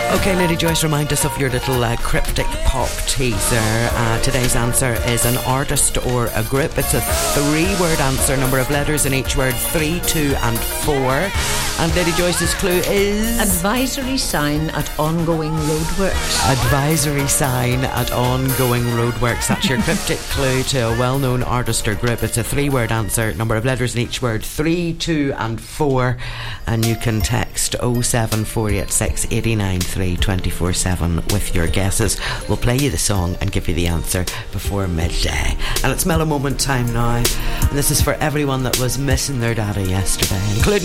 Okay, Lady Joyce, remind us of your little cryptic pop teaser. Today's answer is an artist or a group. It's a 3-word answer, number of letters in each word, 3, 2 and 4. And Lady Joyce's clue is... advisory sign at ongoing roadworks. Advisory sign at ongoing roadworks. That's your cryptic clue to a well-known artist or group. It's a 3-word answer, number of letters in each word, 3, 2 and 4. And you can text 07486 89 324/7 with your guesses. We'll play you the song and give you the answer before midday. And it's Mellow Moment time now, and this is for everyone that was missing their daddy yesterday, including